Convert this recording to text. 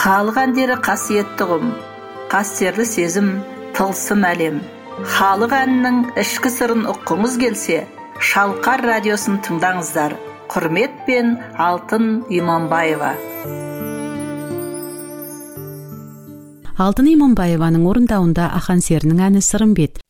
Халық әндері қасиетті ұғым, қастерлі сезім, тылсым әлем. Халық әнінің ішкі сырын ұққыңыз келсе, Шалқар радиосын тыңдаңыздар. Құрметпен Алтын Иманбаева. Алтын Иманбаеваның орындауында Ахан серінің әні Сырымбет.